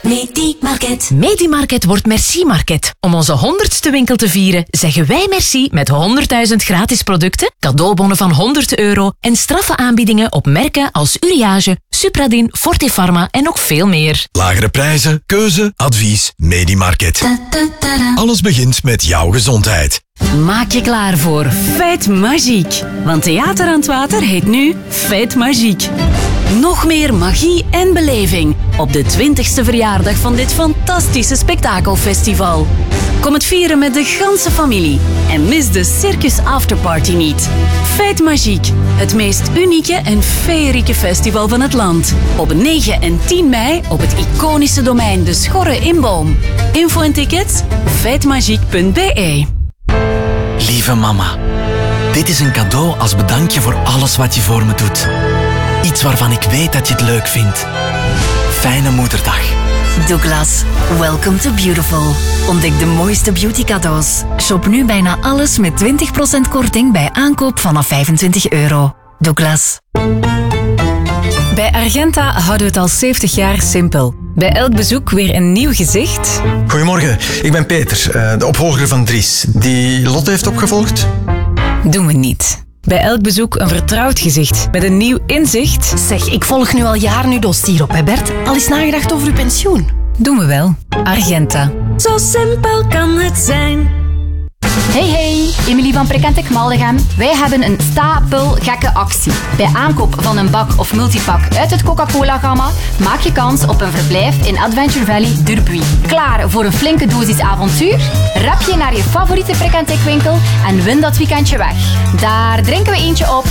Medi-Market. Medi-Market wordt Merci-Market. Om onze 100ste winkel te vieren, zeggen wij merci met 100.000 gratis producten, cadeaubonnen van €100 en straffe aanbiedingen op merken als Uriage, Supradin, Fortefarma en nog veel meer. Lagere prijzen, keuze, advies, Medi-Market. Alles begint met jouw gezondheid. Maak je klaar voor Fête Magique. Want Theater aan het Water heet nu Fête Magique. Nog meer magie en beleving op de 20ste verjaardag van dit fantastische spektakelfestival. Kom het vieren met de ganse familie en mis de Circus Afterparty niet. Fête Magique, het meest unieke en feerieke festival van het land. Op 9 en 10 mei op het iconische domein De Schorre in Boom. Info en tickets fêtemagique.be. Lieve mama, dit is een cadeau als bedankje voor alles wat je voor me doet. Iets waarvan ik weet dat je het leuk vindt. Fijne moederdag. Douglas, welcome to Beautiful. Ontdek de mooiste beauty cadeaus. Shop nu bijna alles met 20% korting bij aankoop vanaf €25. Douglas. Bij Argenta houden we het al 70 jaar simpel. Bij elk bezoek weer een nieuw gezicht. Goedemorgen, ik ben Peter, de opvolger van Dries. Die Lotte heeft opgevolgd? Doen we niet. Bij elk bezoek een vertrouwd gezicht met een nieuw inzicht. Zeg, ik volg nu al jaren uw dossier hierop, hè Bert? Al eens nagedacht over uw pensioen? Doen we wel. Argenta. Zo simpel kan het zijn. Hey, Emilie van Prekentec Maldegem. Wij hebben een stapel gekke actie. Bij aankoop van een bak of multipak uit het Coca-Cola-gamma maak je kans op een verblijf in Adventure Valley Durbuy. Klaar voor een flinke dosis avontuur? Rap je naar je favoriete Prekentec-winkel en win dat weekendje weg. Daar drinken we eentje op.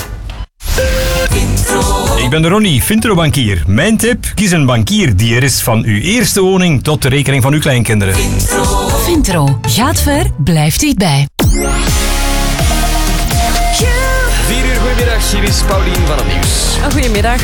Ik ben Ronnie, Fintro-bankier. Mijn tip, kies een bankier die er is van uw eerste woning tot de rekening van uw kleinkinderen. Fintro. Gaat ver, blijft dichtbij. 4 uur, goedemiddag. Hier is Paulien van het Nieuws. Goedemiddag.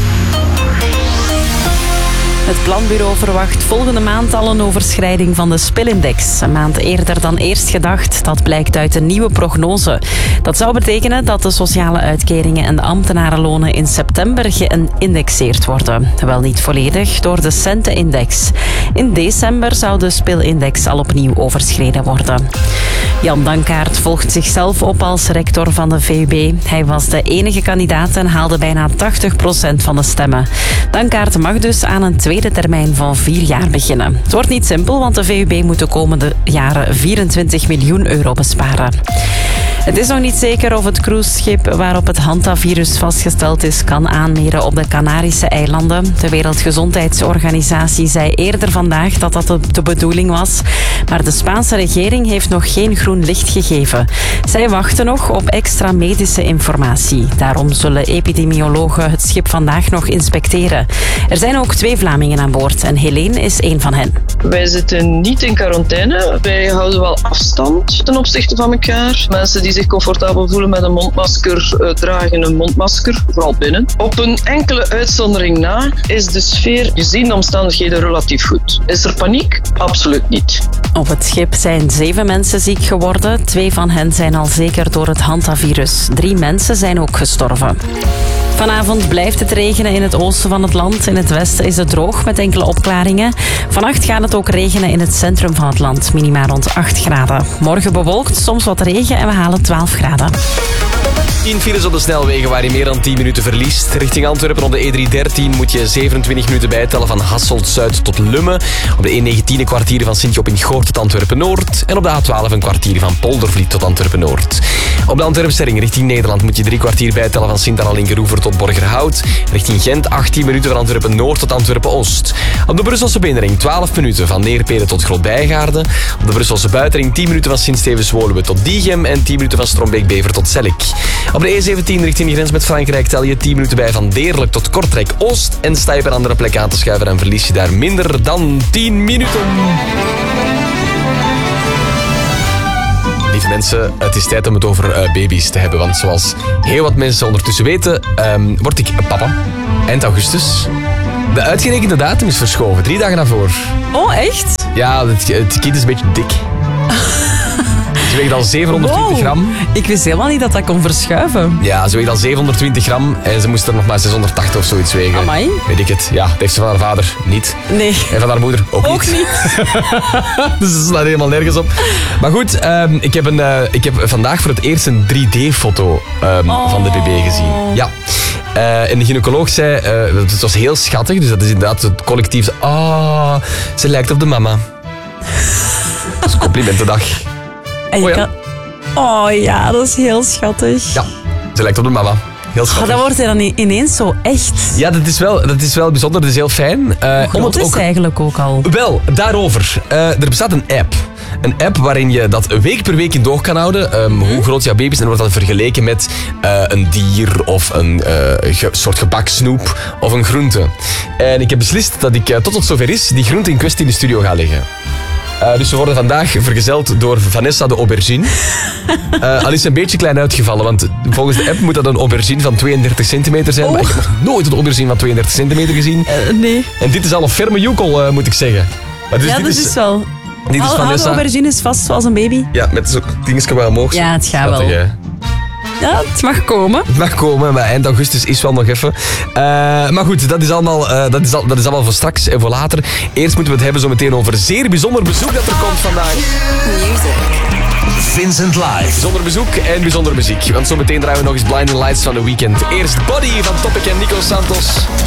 Het Planbureau verwacht volgende maand al een overschrijding van de spilindex. Een maand eerder dan eerst gedacht. Dat blijkt uit een nieuwe prognose. Dat zou betekenen dat de sociale uitkeringen en de ambtenarenlonen in september geïndexeerd worden. Wel niet volledig door de centenindex. In december zou de spilindex al opnieuw overschreden worden. Jan Dankaert volgt zichzelf op als rector van de VUB. Hij was de enige kandidaat en haalde bijna 80% van de stemmen. Dankaert mag dus aan een tweede termijn van 4 jaar beginnen. Het wordt niet simpel, want de VUB moet de komende jaren €24 miljoen besparen. Het is nog niet zeker of het cruiseschip waarop het hantavirus vastgesteld is kan aanmeren op de Canarische eilanden. De Wereldgezondheidsorganisatie zei eerder vandaag dat dat de bedoeling was. Maar de Spaanse regering heeft nog geen groen licht gegeven. Zij wachten nog op extra medische informatie. Daarom zullen epidemiologen het schip vandaag nog inspecteren. Er zijn ook 2 Vlamingen aan boord en Helene is één van hen. Wij zitten niet in quarantaine. Wij houden wel afstand ten opzichte van elkaar. Mensen die zich comfortabel voelen met een mondmasker dragen een mondmasker, vooral binnen. Op een enkele uitzondering na is de sfeer gezien de omstandigheden relatief goed. Is er paniek? Absoluut niet. Op het schip zijn 7 mensen ziek geworden. 2 van hen zijn al zeker door het hantavirus. 3 mensen zijn ook gestorven. Vanavond blijft het regenen in het oosten van het land. In het westen is het droog met enkele opklaringen. Vannacht gaat het ook regenen in het centrum van het land. Minima rond 8 graden. Morgen bewolkt, soms wat regen en we halen 12 graden. 10 files op de snelwegen waar je meer dan 10 minuten verliest. Richting Antwerpen op de E313 moet je 27 minuten bijtellen van Hasselt-Zuid tot Lummen. Op de E19 een kwartier van Sint-Job-in-Goort tot Antwerpen-Noord. En op de A12 een kwartier van Poldervliet tot Antwerpen-Noord. Op de Antwerpse ring richting Nederland moet je 3 kwartier bijtellen van Sint-Anna-Linkeroever tot Borgerhout. Richting Gent 18 minuten van Antwerpen-Noord tot Antwerpen-Oost. Op de Brusselse binnenring 12 minuten van Neerpede tot Grootbijgaarden. Op de Brusselse buitenring 10 minuten van Sint-Stevens-Woluwe tot Diegem en 10 minuten van Strombeek-Bever tot Zellik. Op de E17 richting de grens met Frankrijk tel je 10 minuten bij van Deerlijk tot Kortrijk-Oost. En sta je op een andere plek aan te schuiven en verlies je daar minder dan 10 minuten. Lieve mensen, het is tijd om het over baby's te hebben. Want zoals heel wat mensen ondertussen weten, word ik papa. Eind augustus. De uitgerekende datum is verschoven, 3 dagen naar voor. Oh, echt? Ja, het kind is een beetje dik. Ze weegt al 720 gram. Ik wist helemaal niet dat dat kon verschuiven. Ja, ze weegt al 720 gram en ze moest er nog maar 680 of zoiets wegen. Amai. Weet ik het. Ja, dat heeft ze van haar vader niet. Nee. En van haar moeder ook niet. Dus ze slaat helemaal nergens op. Maar goed, ik heb vandaag voor het eerst een 3D-foto van de bébé gezien. Ja. En de gynaecoloog zei, het was heel schattig, dus dat is inderdaad het collectief. Ze lijkt op de mama. Dat is complimentendag. Oh ja, dat is heel schattig. Ja, ze lijkt op de mama. Heel schattig. Dat wordt hij dan ineens zo echt. Ja, dat is wel bijzonder, dat is heel fijn. Hoe groot is eigenlijk ook al? Wel, daarover. Er bestaat een app. Een app waarin je dat week per week in doog kan houden. Hoe groot jouw baby is. En dan wordt dat vergeleken met een dier of een soort gebaksnoep of een groente. En ik heb beslist dat ik, tot het zover is, die groente in kwestie in de studio ga leggen. Dus we worden vandaag vergezeld door Vanessa de aubergine. Al is een beetje klein uitgevallen, want volgens de app moet dat een aubergine van 32 centimeter zijn. Maar ik heb nog nooit een aubergine van 32 centimeter gezien. Nee. En dit is al een ferme joekel, moet ik zeggen. Maar dus ja, dat is wel... Dit is Vanessa. Aubergine is vast zoals een baby. Ja, met zo'n dingetje wel omhoog. Ja, het gaat schattig, wel. Hè? Ja, het mag komen. Het mag komen, maar eind augustus is wel nog even. Maar goed, dat is allemaal voor straks en voor later. Eerst moeten we het hebben zo meteen over zeer bijzonder bezoek dat er komt vandaag. Vincent Live. Bijzonder bezoek en bijzonder muziek. Want zo meteen draaien we nog eens Blinding Lights van The Weeknd. Eerst Body van Topic en Nico Santos.